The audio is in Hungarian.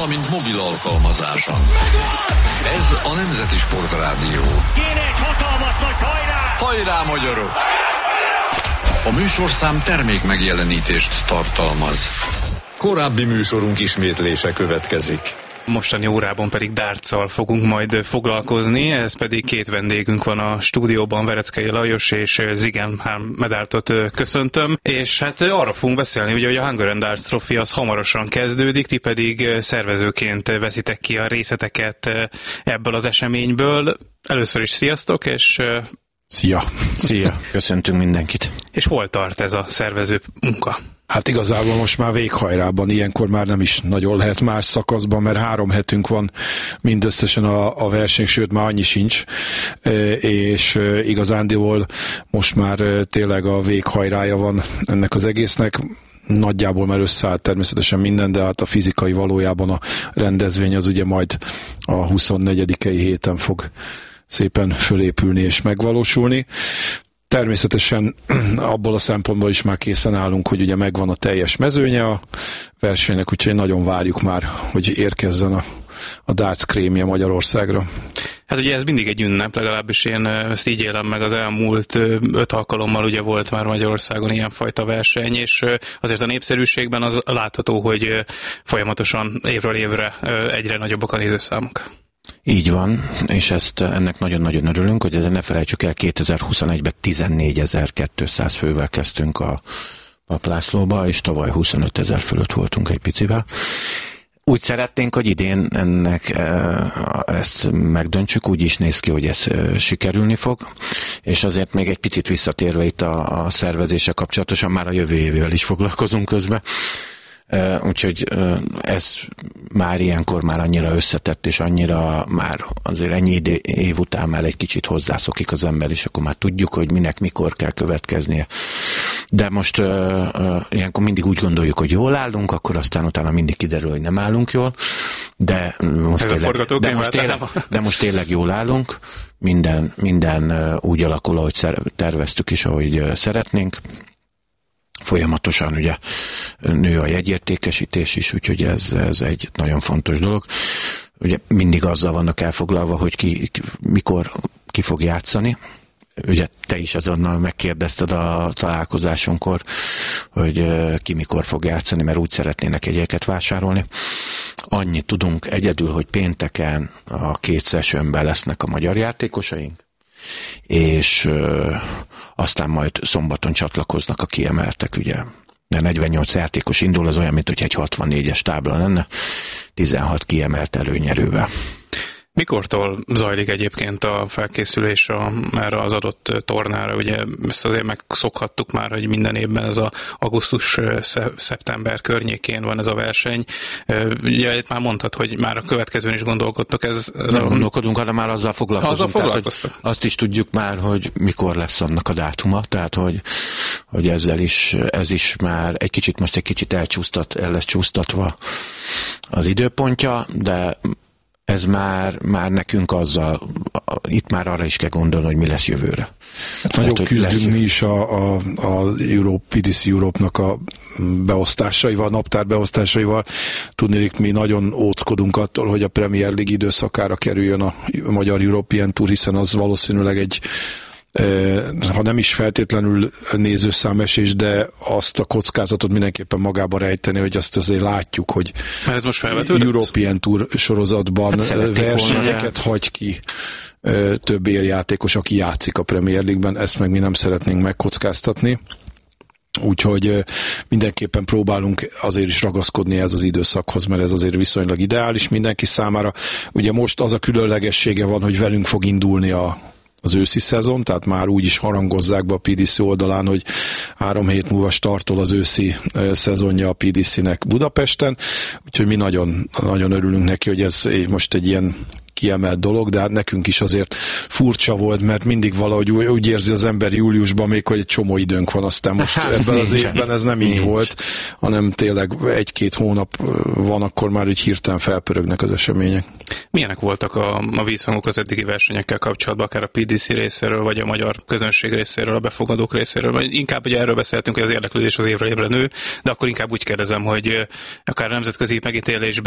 valamint mobil alkalmazáson. Ez a Nemzeti Sportrádió. Kéne egy hatalmas nagy hajrá! Hajrá, magyarok! A műsorszám termék megjelenítést tartalmaz. Korábbi műsorunk ismétlése következik. Mostani órában pedig dárccal fogunk majd foglalkozni, ez pedig két vendégünk van a stúdióban, Vereckei Lajos és Ziegenbalg Medártot köszöntöm, és hát arra fogunk beszélni, ugye, hogy a Hungarian Darts Trophy az hamarosan kezdődik, ti pedig szervezőként veszitek ki a részleteket ebből az eseményből. Először is sziasztok, és... Szia! Köszöntünk mindenkit! És hol tart ez a szervező munka? Hát igazából most már véghajrában, ilyenkor már nem is nagyon lehet más szakaszban, mert 3 hetünk van mindösszesen a verseny, sőt már annyi sincs, és igazándiból most már tényleg a véghajrája van ennek az egésznek. Nagyjából már összeállt természetesen minden, de hát a fizikai valójában a rendezvény az ugye majd a 24. héten fog szépen fölépülni és megvalósulni. Természetesen abból a szempontból is már készen állunk, hogy ugye megvan a teljes mezőnye a versenynek, úgyhogy nagyon várjuk már, hogy érkezzen a darts krémje Magyarországra. Hát ugye ez mindig egy ünnep, legalábbis én ezt így élem meg, az elmúlt 5 alkalommal ugye volt már Magyarországon ilyenfajta verseny, és azért a népszerűségben az látható, hogy folyamatosan évről évre egyre nagyobbak a nézőszámok. Így van, és ennek nagyon-nagyon örülünk, hogy ezen ne felejtsük el, 2021-ben 14.200 fővel kezdtünk a Paplászlóba, és tavaly 25.000 fölött voltunk egy picivel. Úgy szeretnénk, hogy idén ezt megdöntsük, úgy is néz ki, hogy ez sikerülni fog, és azért még egy picit visszatérve itt a szervezése kapcsolatosan, már a jövő évvel is foglalkozunk közben. Úgyhogy ez már ilyenkor már annyira összetett, és annyira már azért ennyi év után már egy kicsit hozzászokik az ember, és akkor már tudjuk, hogy minek mikor kell következnie. De most ilyenkor mindig úgy gondoljuk, hogy jól állunk, akkor aztán utána mindig kiderül, hogy nem állunk jól, de most tényleg jól állunk, minden úgy alakul, ahogy terveztük is, ahogy szeretnénk. Folyamatosan ugye nő a jegyértékesítés is, úgyhogy ez egy nagyon fontos dolog. Ugye mindig azzal vannak elfoglalva, hogy mikor ki fog játszani. Ugye te is azonnal megkérdezted a találkozásunkkor, hogy ki mikor fog játszani, mert úgy szeretnének jegyeket vásárolni. Annyit tudunk egyedül, hogy pénteken a 2 sessionben lesznek a magyar játékosaink, és aztán majd szombaton csatlakoznak a kiemeltek, ugye. De 48 játékos indul, az olyan, mint hogy egy 64-es tábla lenne, 16 kiemelt előnyerővel. Mikortól zajlik egyébként a felkészülés erre az adott tornára? Ugye ezt azért megszokhattuk már, hogy minden évben ez a augusztus-szeptember környékén van ez a verseny. Ugye itt már mondtad, hogy már a következőn is gondolkodtok. Nem gondolkodunk, hanem már azzal foglalkozunk. Foglalkoztak. Tehát, azt is tudjuk már, hogy mikor lesz annak a dátuma, tehát hogy ez is már egy kicsit el lesz csúsztatva az időpontja, de ez már nekünk azzal, itt már arra is kell gondolni, hogy mi lesz jövőre. Hát nagyon küzdünk mi is a PDC Europe-nak a beosztásaival, a naptár beosztásaival. Tudnék, mi nagyon óckodunk attól, hogy a Premier League időszakára kerüljön a magyar European Tour, hiszen az valószínűleg egy ha nem is feltétlenül nézőszámesés, de azt a kockázatot mindenképpen magába rejteni, hogy azt azért látjuk, hogy ez most European Tour sorozatban versenyeket hagy ki több éljátékos, aki játszik a Premier League-ben, ezt meg mi nem szeretnénk megkockáztatni. Úgyhogy mindenképpen próbálunk azért is ragaszkodni ez az időszakhoz, mert ez azért viszonylag ideális mindenki számára. Ugye most az a különlegessége van, hogy velünk fog indulni az őszi szezon, tehát már úgy is harangozzák be a PDC oldalán, hogy 3 hét múlva startol az őszi szezonja a PDC-nek Budapesten, úgyhogy mi nagyon, nagyon örülünk neki, hogy ez most egy ilyen kiemelt dolog, de hát nekünk is azért furcsa volt, mert mindig valahogy úgy érzi az ember júliusban még, hogy egy csomó időnk van, aztán most ebben az évben ez nem így volt, hanem tényleg 1-2 hónap van, akkor már úgy hirtelen felpörögnek az események. Milyenek voltak a visszhangok az eddigi versenyekkel kapcsolatban, akár a PDC részéről, vagy a magyar közönség részéről, a befogadók részéről? Vagy inkább ugye erről beszéltünk, hogy az érdeklődés az évről évre nő, de akkor inkább úgy kérdezem, hogy akár nemzetközi megítélésben